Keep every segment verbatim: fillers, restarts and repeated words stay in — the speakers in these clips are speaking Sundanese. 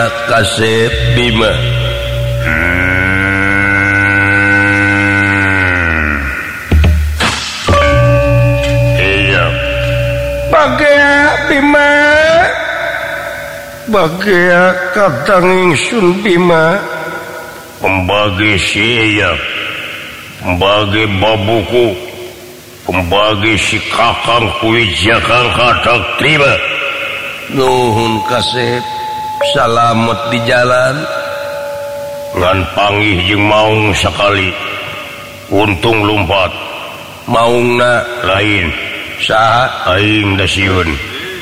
Kasep Bima. Hmm. Iya. Bagaya Bima. Bagaya kadang ingsun Bima. Pembagi siya. Pembagi babuku. Pembagi si kakang kuijakang kadak terima. Nuhun Kasep. Salamet di jalan ngan panggih jeung maung sakali untung lumpat maungna lain saha aing da sieun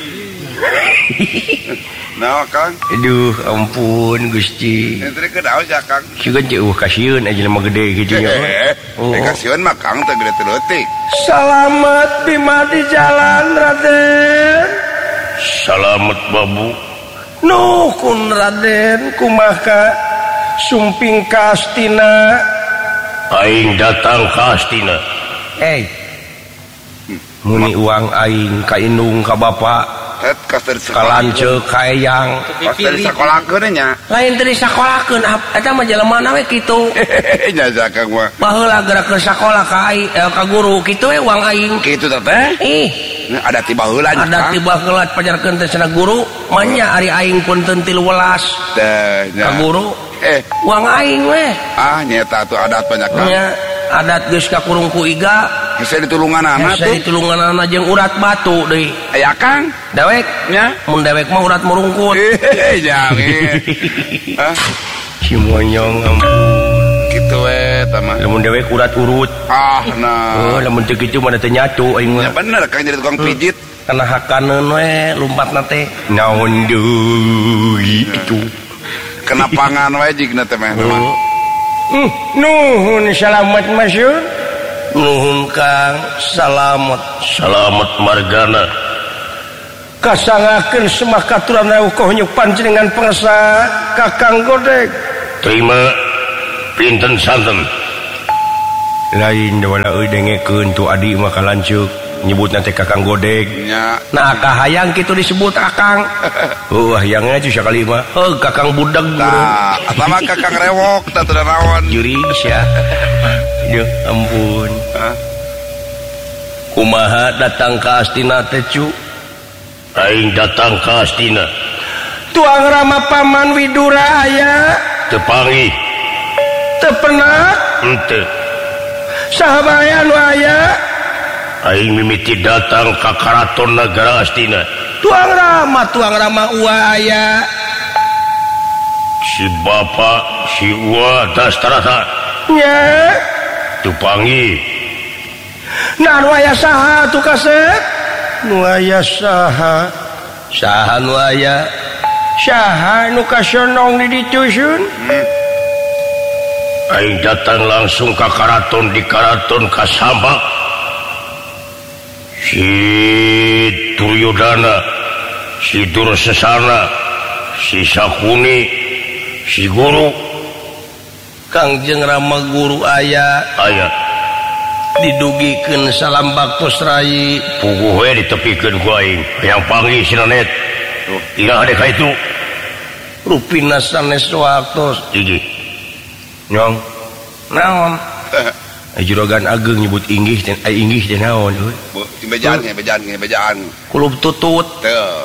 naon Kang aduh ampun Gusti entri ke daos ya Kang sieun jeuh ka sieun aja mah gede kitu nya oh ka sieun mah Kang teh gede leutik salamet Bima di jalan Raden salamet babu Nuhun Raden kumaha sumping ka Astina aing datang ka Astina eh muni uang aing ka indung ka bapak het kasar kalanceuk ka eyang kasar sakolakeun nya lain teu disakolakeun eta mah jelemana we kitu nya Kang mah baheula geura ke sakola ka aing ka guru kitu we uang aing kitu teh ih ada tiba heula nya ada tiba heula pajarkeun teh cenah guru manya ari aing pun teu tilu welas teh ka guru eh uang aing we ah nyata atuh adat banyak Kang nya adat geus kakurung ku iga hese ditulunganana tuh hese ditulunganana jeung urat batu deui aya Kang dewek nya mun dewek mah urat merungkut eh jangan ah si monyong ampun kitu we tah mah lamun dewek urat urut ah nah oh lamun teu kitu mah teu nyatu aing mah ya bener Kang jadi tukang pijit kana hakaneun we lompatna teh naon deui itu kena pangan we jigna teh mah Hmm, nuhun salamet masyur nuhun Kang salamet salamet margana kasangakeun semah katuran eukoh nyuk panjenengan pangsa Kakang Godeg terima pinten santen lain wala euy dengekeun tu adi mah kalanceuk nyebutna teh Kakang Godeg nya nah kahayang kitu disebut Kakang oh hayangna cuy sakali mah heuh Kakang budak nah eta mah Kakang rewok teh teu naon juris ya ya ampun kumaha datang ka Astina teh cu aing datang ka Astina tuang rama paman Widura aya teu panggih teu pernah henteu saha bae anu aya aing mimiti datang ka karaton nagara Astina tuang rama tuang rama uwa aya si bapak si uwa dastarata nya tu panggih nah nu aya saha tu Kasep nu aya saha saha nu aya saha nu kasonong di ditu sun aing datang langsung ka karaton di karaton Kasambak si Duryodana si Dursasana si Sakuni si guru Kangjeng Rama guru aya aya didugikeun salam baktos rai puguh we ditepikeun ku aing yang panggih si Nanet tinggal ade ka itu rupina sanes waktos iki nyong naon juragan ageng nyebut inggih teh ai inggih teh naon euy bejaan ge bejaan ge bejaan kulub tutut teu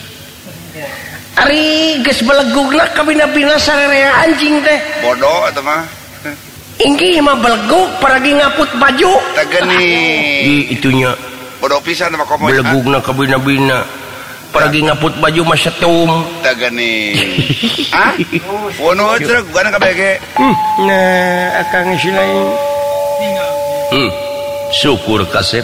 ari geus belegugna kabina-bina sarerea anjing teh bodoh eta mah inggih mah belegug paragi ngaput baju teh geni di itunya bodoh pisan mah komo belegugna kabina-bina paragi ngaput baju mah setum teh geni ah wono teh gana ka bege nah akang silain hmm syukur Kasep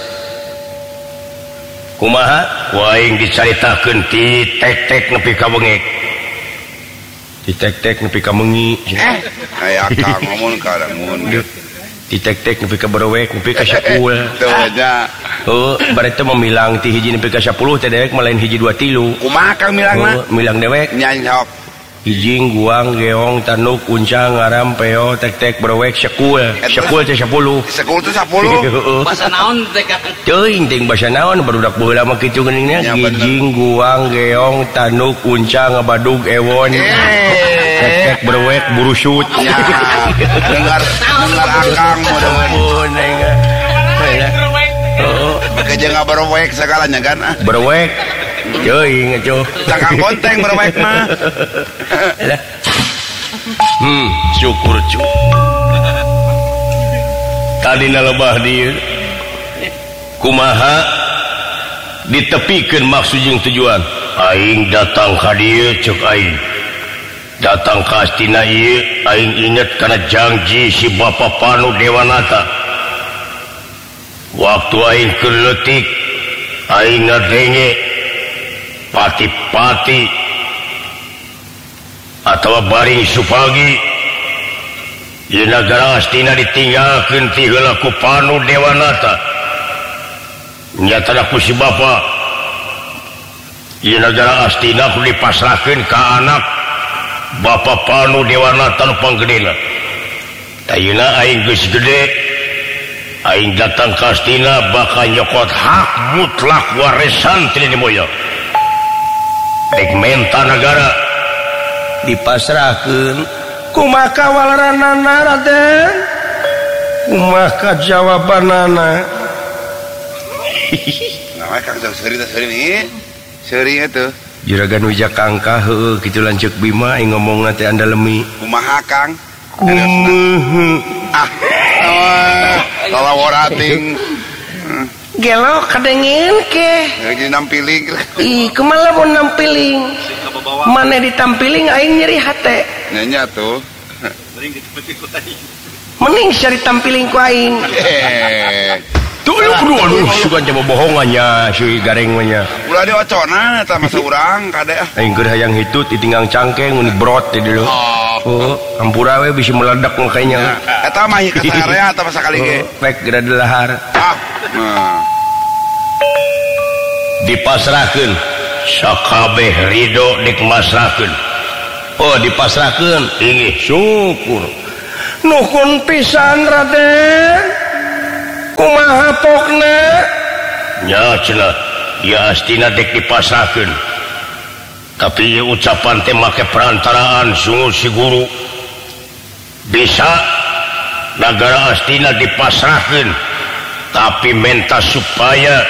kumaha waing dicaritakeun ti tek-tek nepi ka bengek ti tek-tek nepi ka mengi eh aya Kang ngomong ka lamun ti tek-tek nepi ka berowek nepi ka sepuluh teu nya oh bari teh memilang ti hiji nepi ka sepuluh teh dewek malain hiji dua tilu kumaha Kang milangna oh milang dewek nya nyok Ijing guang geong tanuk uncang ngaram peo tek-tek berwek sekul sekul teh sepuluh sekul teh sepuluh bahasa naon teh Kang teuing ting bahasa naon barudak baheula mah kitu geuninnya ijing guang geong tanuk uncang ngabadug ewon tek-tek berwek burusut dengar dengar akang modern heeh bekerja enggak berwek segalanya kan berwek Joing aja. Cakang konteng berbaik mah. Hmm, syukur cu. Tadi nalebah dieu. Kumaha ditepikeun maksud jeung tujuan. Aing datang ka dieu ceuk aing. Datang ka astina ieu aing inget kana janji si Bapa Panu Dewanata. Waktu aing keur leutik aing ngadenge pati-pati atau baring supagi ieu nagara astina ditinggalkeun ti heula ku Panu Dewanata nyatana ku si bapa ieu nagara astina kudu dipasrahkeun ka anak Bapa Panu Dewanata nu panggedena ayeuna aing geus gede aing datang ka astina bakal nyokot hak mutlak warisan ti nenek moyang dek menta negara dipasrahkeun kumaha kawalaranana Raden kumaha jawabanana nah Kang seuri teh seuri nih seuri atuh juragan Wijakangka heueuh kitu lanceuk Bima aing ngomongna teh andalemi kumaha Kang kumaha ah lalaworating gelo kadengin ke lagi nampiling ih kumaha mun nampiling maneh ditampiling aing nyeri hate nya tuh mending cari tampiling ku aing tuh lu kudu aduh sugan coba bohongannya si gareng nya ulah diwacona eta masa urang kade aing keur hayang hitut ditinggang cangkeng mun brot teh dulu oh hampura we bisa meledak mukanya eta mah ka sarea eta masa kali ge pek geura delahar ah nah dipasrahkeun sakabeh ridho dipasrahkeun oh dipasrahkeun inggih syukur nuhun pisan Raden kumaha pokna nya cenah ya astina dek dipasrahkeun tapi ieu ucapan teh make perantaraan sungguh si guru bisa nagara astina dipasrahkeun tapi menta supaya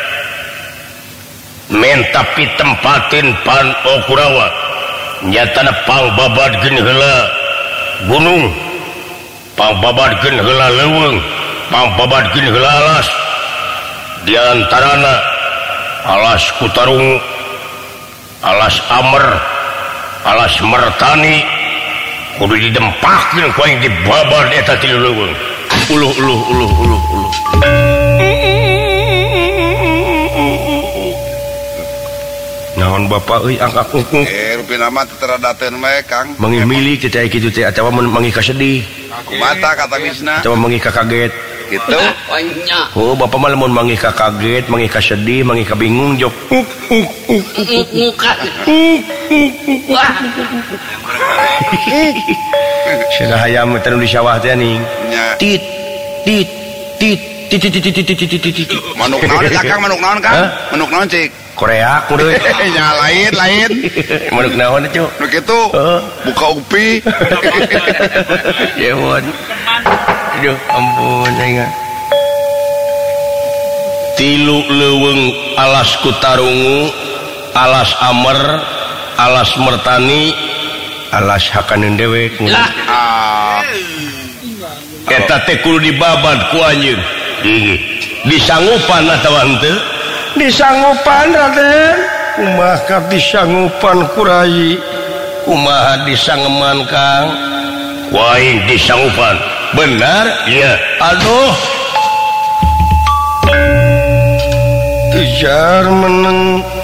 menta pitempatin Pan Okurawa nyatana pangbabadkeun heula gunung pangbabadkeun heula leuweung pangbabadkeun heula alas di antarana alas Kutarungu alas Amer alas Mertani kudu didempahkeun ku aing dibabad eta ti leuweung uluh uluh uluh uluh uluh naon bapak euy angka kungkung eh rupina mah teradateun we Kang mangi milih teh aya kitu teh atawa mangi kasedih kumata kata bisna atawa mangi kaget gitu banyak oh bapak mah lamun mangi kaget mangi kasedih mangi kabingung jok muka wah cenah hayam teh nu di sawah teh ning tit tit tit tit tit tit tit tit manuk naon Kang manuk naon Kang manuk naon cik Korea kudu nya lain lain manuk naon itu nu kitu buka upi ya won aduh ampun aing tilu leuweung alas Kutarungu alas Amer alas Mertani alas hakaneun dewek ah eta teh kudu dibabad ku anjeun inggih disanggupan atawa henteu disanggupan Raden kumaha disanggupan ku rai kumaha disangeman Kang ku aing disanggupan benar iya aduh tujar meneng